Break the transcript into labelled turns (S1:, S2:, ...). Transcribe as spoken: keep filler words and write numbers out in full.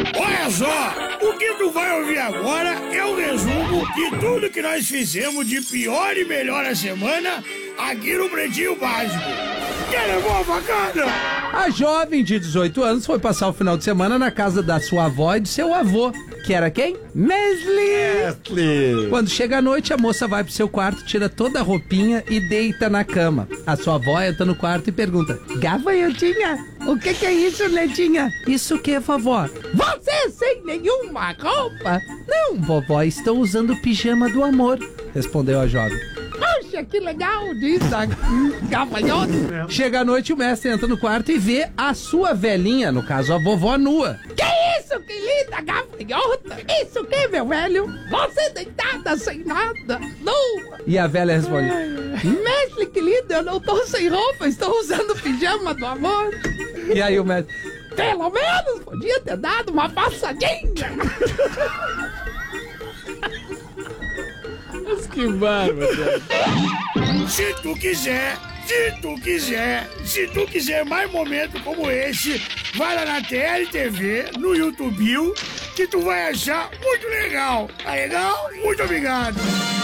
S1: Olha só, o que tu vai ouvir agora é o resumo de tudo que nós fizemos de pior e melhor a semana aqui no Pretinho Básico. Quer levar a facada?
S2: A jovem de dezoito anos foi passar o final de semana na casa da sua avó e do seu avô. Que era quem? Mesli!
S3: Mesli!
S2: Quando chega a noite, a moça vai pro seu quarto, tira toda a roupinha e deita na cama. A sua avó entra no quarto e pergunta: Gafanhotinha, o que que é isso, netinha? Isso que, vovó? Você sem nenhuma roupa? Não, vovó, estou usando o pijama do amor, respondeu a jovem. Poxa, que legal, diz a gafanhota. Chega a noite, o mestre entra no quarto e vê a sua velhinha, no caso a vovó, nua. Que isso, que linda gafanhota? Isso que, meu velho? Você deitada sem nada, nua. E a velha responde: mestre, que lindo, eu não tô sem roupa, estou usando o pijama do amor. E aí o mestre: pelo menos podia ter dado uma passadinha.
S3: Mas que bárbaro.
S1: Se tu quiser, se tu quiser, se tu quiser mais momentos como esse, vai lá na T L T V, no YouTube, que tu vai achar muito legal. Tá legal? Muito obrigado.